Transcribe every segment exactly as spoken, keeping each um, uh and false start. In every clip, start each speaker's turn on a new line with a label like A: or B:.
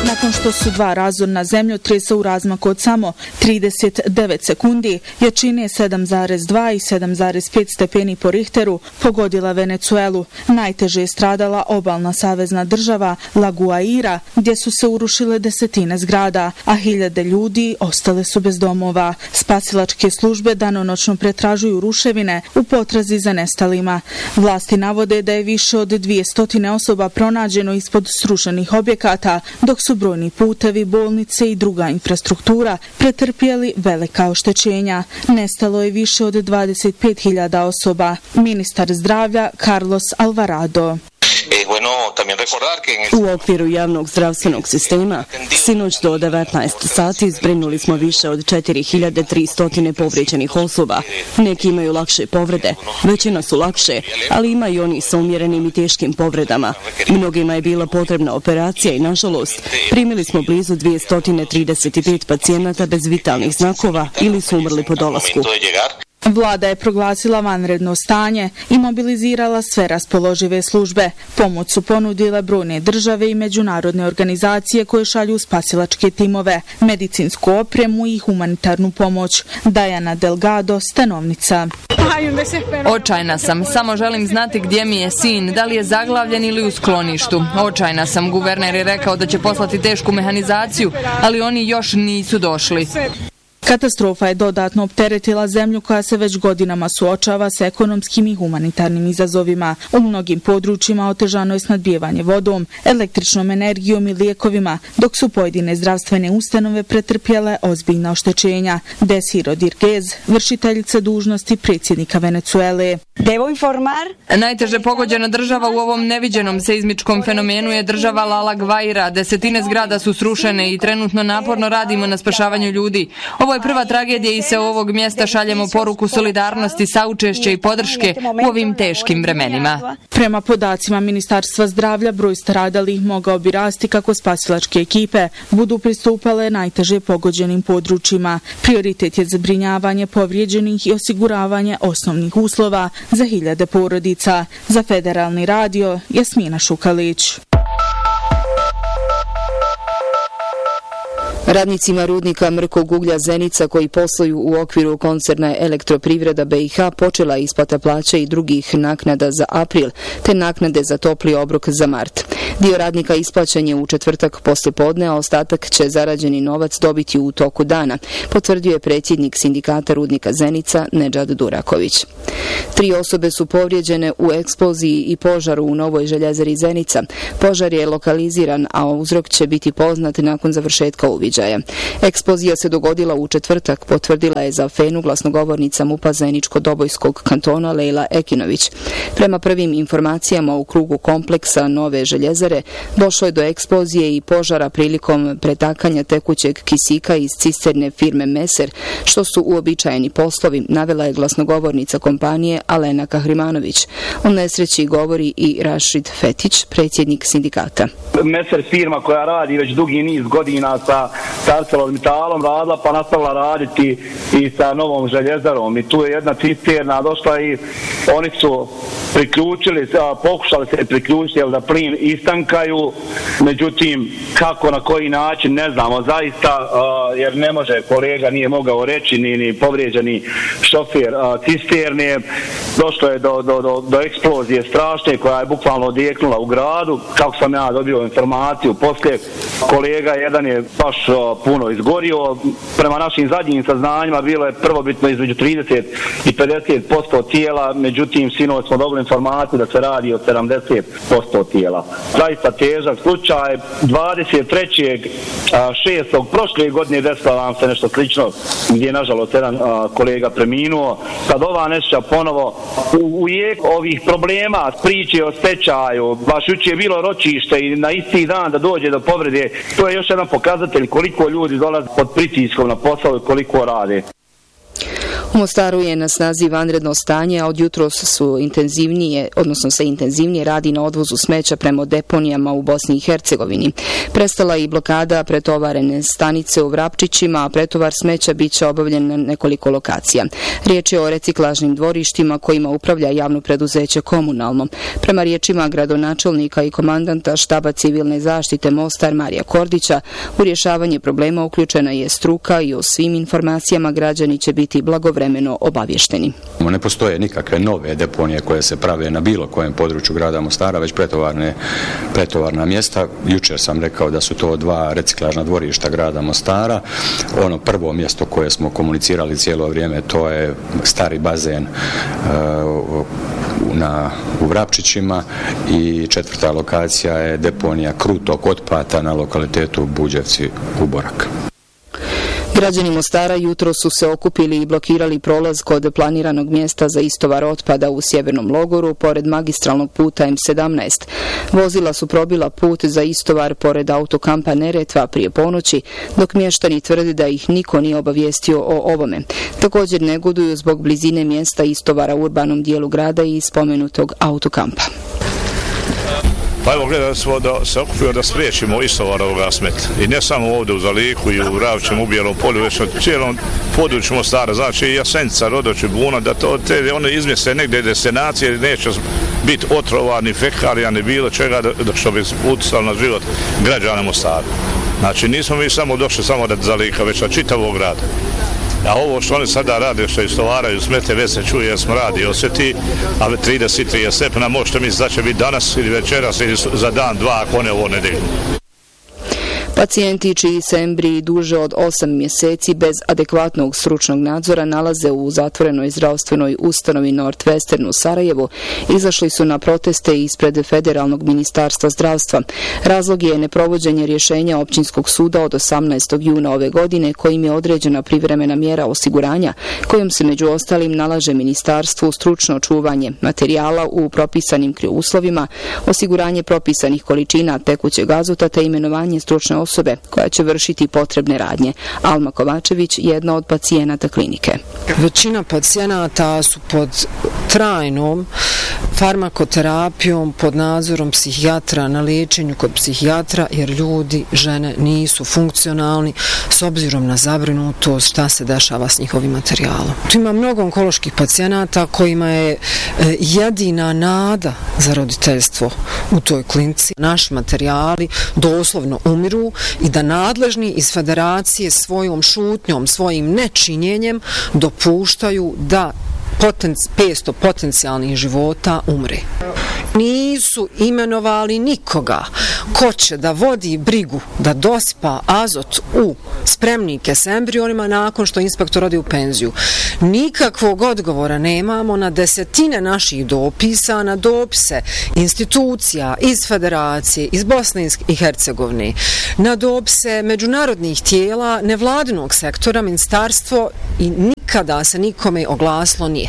A: Nakon što su dva razorna zemljotresa u razmaku od samo trideset devet sekundi, jačine sedam zarez dva i sedam zarez pet stepeni po Richteru pogodila Venecuelu. Najteže je stradala obalna savezna država La Guaira, gdje su se urušile desetine zgrada, a hiljade ljudi ostale su bez domova. Spasilačke službe danonoćno pretražuju ruševine u potrazi za nestalima. Vlasti navode da je više od dvjesto osoba pronađeno ispod srušenih objekata, dok su brojni putevi, bolnice i druga infrastruktura pretrpjeli velika oštećenja. Nestalo je više od dvadeset pet hiljada osoba. Ministar zdravlja Carlos Alvarado.
B: U okviru javnog zdravstvenog sistema, sinoć do devetnaest sati zbrinuli smo više od četiri hiljade tristo povrijeđenih osoba. Neki imaju lakše povrede, većina su lakše, ali ima i oni sa umjerenim i teškim povredama. Mnogima je bila potrebna operacija i, nažalost, primili smo blizu dvjesto trideset pet pacijenata bez vitalnih znakova ili su umrli po dolasku.
A: Vlada je proglasila vanredno stanje i mobilizirala sve raspoložive službe. Pomoć su ponudile brojne države i međunarodne organizacije koje šalju spasilačke timove, medicinsku opremu i humanitarnu pomoć. Dajana Delgado, stanovnica.
C: Očajna sam, samo želim znati gdje mi je sin, da li je zaglavljen ili u skloništu. Očajna sam, guverner je rekao da će poslati tešku mehanizaciju, ali oni još nisu došli.
A: Katastrofa je dodatno opteretila zemlju koja se već godinama suočava s ekonomskim i humanitarnim izazovima. U mnogim područjima otežano je snadbijevanje vodom, električnom energijom i lijekovima, dok su pojedine zdravstvene ustanove pretrpjele ozbiljna oštećenja. Desi Rodriguez, vršiteljica dužnosti predsjednika Venecuele.
C: Najteže pogođena država u ovom neviđenom seizmičkom fenomenu je država La Guaira. Desetine zgrada su srušene i trenutno naporno radimo na spašavanju ljudi. Ovo je prva tragedija i sa ovog mjesta šaljemo poruku solidarnosti, saučešća i podrške u ovim teškim vremenima.
A: Prema podacima Ministarstva zdravlja, broj stradalih mogao bi rasti kako spasilačke ekipe budu pristupale najteže pogođenim područjima. Prioritet je zbrinjavanje povrijeđenih i osiguravanje osnovnih uslova za hiljade porodica. Za Federalni radio, Jasmina Šukalić.
D: Radnicima rudnika mrkog uglja Zenica koji posluju u okviru koncerna Elektroprivreda B i H počela isplata plaća i drugih naknada za april, te naknade za topli obrok za mart. Dio radnika isplaćen je u četvrtak poslijepodne, a ostatak će zarađeni novac dobiti u toku dana, potvrdio je predsjednik sindikata rudnika Zenica Nedžad Duraković. Tri osobe su povrijeđene u eksploziji i požaru u Novoj željezari Zenica. Požar je lokaliziran, a uzrok će biti poznat nakon završetka uviđaja. Eksplozija se dogodila u četvrtak, potvrdila je za Fenu glasnogovornica MUP-a Zeničko-Dobojskog kantona Lejla Ekinović. Prema prvim informacijama u krugu kompleksa Nove željezare došlo je do eksplozije i požara prilikom pretakanja tekućeg kisika iz cisterne firme Meser, što su uobičajeni poslovi, navela je glasnogovornica kompanije Alena Kahrimanović. O nesreći govori i Rašid Fetić, predsjednik sindikata.
E: Meser firma koja radi već dugi niz godina sa ArcelorMittalom radila, pa nastavila raditi i sa Novom željezarom. I tu je jedna cisterna došla i oni su priključili, pokušali se priključiti da plin istankaju, međutim kako, na koji način, ne znamo zaista, jer ne može, kolega nije mogao reći, ni, ni povrijeđeni šofer cisterne. Došlo je do, do, do, do eksplozije strašne koja je bukvalno odjeknula u gradu. Kako sam ja dobio informaciju, poslije kolega jedan je baš puno izgorio. Prema našim zadnjim saznanjima bilo je prvobitno između trideset i pedeset posto tijela, međutim sinoć smo dobili informaciju da se radi o sedamdeset posto tijela. Zaista težak slučaj. dvadeset trećeg šestog prošle godine desilo nam se nešto slično, gdje je nažalost jedan kolega preminuo. Sad ova nesreća ponovo u, u jek ovih problema, priče o stečaju, baš jučer je bilo ročište i na isti dan da dođe do povrede, to je još jedan pokazatelj koliko ljudi dolaze pod pritiskom na posao i koliko rade.
D: U Mostaru je na snazi vanredno stanje, a od jutros su intenzivnije, odnosno se intenzivnije radi na odvozu smeća prema deponijama u Bosni i Hercegovini. Prestala je i blokada pretovarene stanice u Vrapčićima, a pretovar smeća biće obavljen na nekoliko lokacija. Riječ je o reciklažnim dvorištima kojima upravlja javno preduzeće Komunalno. Prema riječima gradonačelnika i komandanta štaba civilne zaštite Mostar Marija Kordića, u rješavanje problema uključena je struka i o svim informacijama građani će biti blagovremeno obavješteni.
F: Ne postoje nikakve nove deponije koje se prave na bilo kojem području grada Mostara, već pretovarne, pretovarna mjesta. Jučer sam rekao da su to dva reciklažna dvorišta grada Mostara. Ono prvo mjesto koje smo komunicirali cijelo vrijeme, to je stari bazen uh, na, u Vrapčićima, i četvrta lokacija je deponija krutog otpada na lokalitetu Buđevci u Borak.
D: Građani Mostara jutro su se okupili i blokirali prolaz kod planiranog mjesta za istovar otpada u Sjevernom logoru, pored magistralnog puta M sedamnaest. Vozila su probila put za istovar pored autokampa Neretva prije ponoći, dok mještani tvrdi da ih niko nije obavijestio o ovome. Također negoduju zbog blizine mjesta istovara u urbanom dijelu grada i spomenutog autokampa.
G: Pa evo, gledali smo da se okupio da spriječimo istovar ovoga smeta. I ne samo ovdje u Zaliku i u Ravčem, u Bijelom polju, već na cijelom području Mostara, znači i Jasenica, Rodoče, Buna, da to te one izmjeste negdje destinacije, neće biti otrova, ni fekalija, ni bilo čega, da što bi utjecalo na život građana Mostara. Znači nismo mi samo došli samo da Zalika, već na čitavog grada. A ovo što oni sada rade, što istovaraju smete, već se čuje jer smo radi osjeti, a trideset tri stepena možete misliti da će biti danas ili večeras ili za dan, dva, ako ne ovo nedelju.
D: Pacijenti čiji se embriji duže od osam mjeseci bez adekvatnog stručnog nadzora nalaze u zatvorenoj zdravstvenoj ustanovi Northwestern u Sarajevu izašli su na proteste ispred Federalnog ministarstva zdravstva. Razlog je neprovođenje rješenja općinskog suda od osamnaestog juna ove godine kojim je određena privremena mjera osiguranja kojom se među ostalim nalaže ministarstvu stručno čuvanje materijala u propisanim uslovima, osiguranje propisanih količina tekućeg azota te imenovanje stručne osobe koja će vršiti potrebne radnje. Alma Kovačević, jedna od pacijenata klinike.
H: Većina pacijenata su pod trajnom farmakoterapijom, pod nadzorom psihijatra, na liječenju kod psihijatra, jer ljudi, žene, nisu funkcionalni s obzirom na zabrinutost šta se dešava s njihovim materijalom. Tu ima mnogo onkoloških pacijenata kojima je jedina nada za roditeljstvo u toj klinici. Naši materijali doslovno umiru i da nadležni iz federacije svojom šutnjom, svojim nečinjenjem dopuštaju da petsto potencijalnih života umre. Nisu imenovali nikoga ko će da vodi brigu da dosipa azot u spremnike s embrionima nakon što inspektor ode u penziju. Nikakvog odgovora nemamo na desetine naših dopisa, na dopise institucija iz federacije, iz Bosne i Hercegovine, na dopise međunarodnih tijela, nevladinog sektora, ministarstvo, i nikada se nikome oglasilo nije.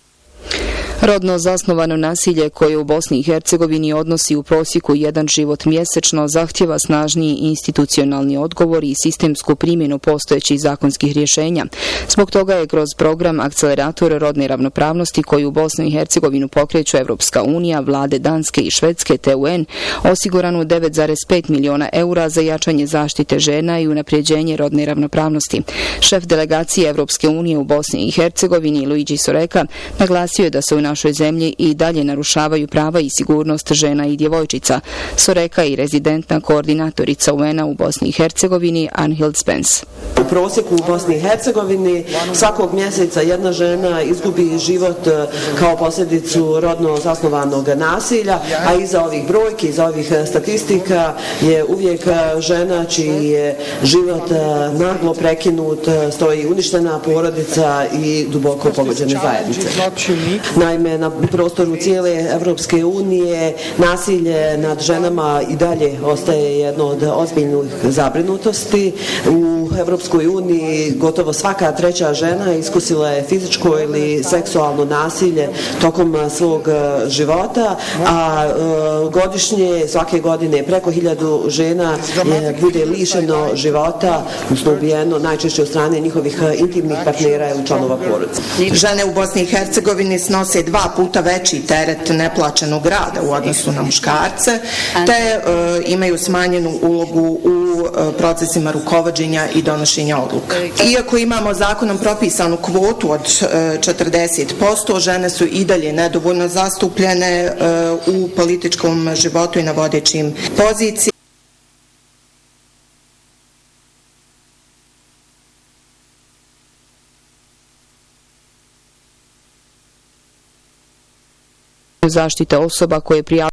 D: Rodno zasnovano nasilje koje u Bosni i Hercegovini odnosi u prosjeku jedan život mjesečno zahtjeva snažniji institucionalni odgovor i sistemsku primjenu postojećih zakonskih rješenja. Zbog toga je kroz program Akcelerator rodne ravnopravnosti koji u Bosnu i Hercegovinu pokreću Evropska unija, vlade Danske i Švedske te U N osigurano devet zarez pet miliona eura za jačanje zaštite žena i unapređenje rodne ravnopravnosti. Šef delegacije Evropske unije u Bosni i Hercegovini Luigi Soreka naglasio je da se u našoj zemlji i dalje narušavaju prava i sigurnost žena i djevojčica. Soreka i rezidentna koordinatorica U N-a u Bosni i Hercegovini Anhild Spence.
I: U prosjeku u Bosni i Hercegovini svakog mjeseca jedna žena izgubi život kao posljedicu rodno zasnovanog nasilja, a iza ovih brojki, iza ovih statistika je uvijek žena čiji je život naglo prekinut, stoji uništena porodica i duboko pogođene zajednice. Naime, naime na prostoru cijele Evropske unije nasilje nad ženama i dalje ostaje jedno od ozbiljnih zabrinutosti. U Evropskoj uniji gotovo svaka treća žena iskusila je fizičko ili seksualno nasilje tokom svog života, a godišnje, svake godine preko hiljadu žena je, bude lišeno života, odnosno ubijeno najčešće od strane njihovih intimnih partnera ili članova porodice.
J: Žene u Bosni i Hercegovini snose dva puta veći teret neplaćenog rada u odnosu na muškarce, te e, imaju smanjenu ulogu u e, procesima rukovođenja i donošenja odluka. Iako imamo zakonom propisanu kvotu od e, četrdeset posto, žene su i dalje nedovoljno zastupljene e, u političkom životu i na vodećim pozicijama.
D: Zaštite osoba koje prijavljaju